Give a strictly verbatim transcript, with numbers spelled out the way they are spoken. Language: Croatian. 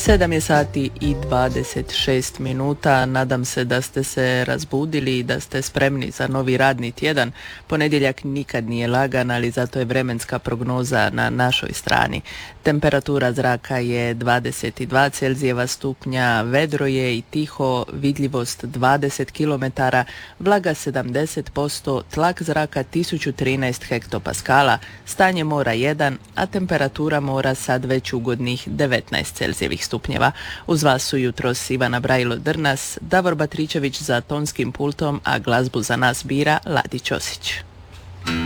Sedam je sati i dvadeset šest minuta. Nadam se da ste se razbudili i da ste spremni za novi radni tjedan. Ponedjeljak nikad nije lagan, ali zato je vremenska prognoza na našoj strani. Temperatura zraka je dvadeset dva Celzijeva stupnja, vedro je i tiho, vidljivost dvadeset kilometara, vlaga sedamdeset posto, tlak zraka tisuću trinaest hektopaskala, stanje mora jedan, a temperatura mora sad već ugodnih devetnaest Celzijevih stupnjeva. Uz vas su jutros Ivana Brajlo-Drnas, Davor Batričević za tonskim pultom, a glazbu za nas bira Ladi Ćosić.